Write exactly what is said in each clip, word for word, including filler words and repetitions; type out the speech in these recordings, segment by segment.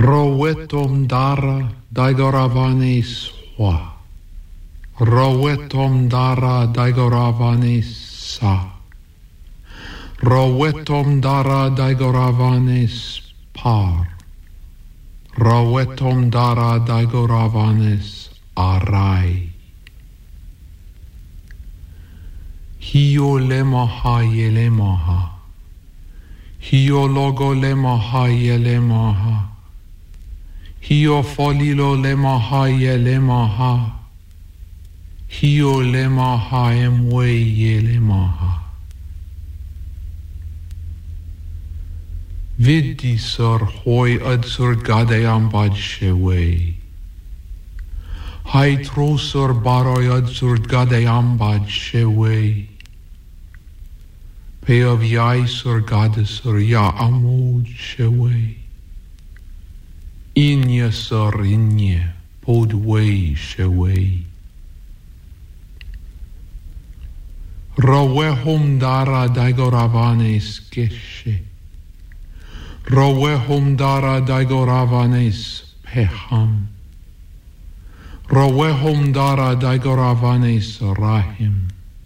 Rowetom dara daigoravane swa. Rowetom dara daigoravane sa. Rowetom dara daigoravane spar. Rowetom dara daigoravane arai. Hio lemaha yelemaha. Hio logo lemaha yelemaha. Hio folilo lemaha yelemaha. Hio lemaha emwe yelemaha. Vidi sur hoi ad sur gadayam bad shewe. Hai tro sur baroy ad sur gadayam bad shewe. Pe of yai sur gada sur ya amud shewe. Inye sur inye pod way shewe. Rawehum dara daigoravanes geshe. Rawehum dara daigoravanes peham. Rawehum dara daigoravanes rahim.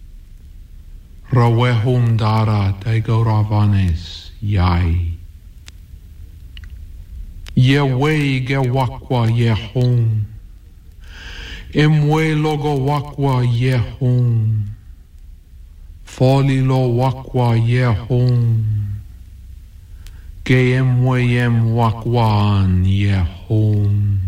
Rawehum dara daigoravanes yai. Yewe gewakwa yehum. Emwe logo wakwa yehum. Folilo wakwa yehum. Ge emwe em wakwan yehum.